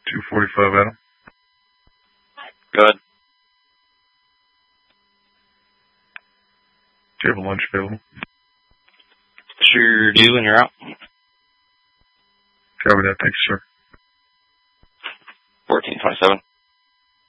245, Adam. Good. Do you have a lunch available? Sure do, and you're out. Copy that. Thank you, sir. 1427.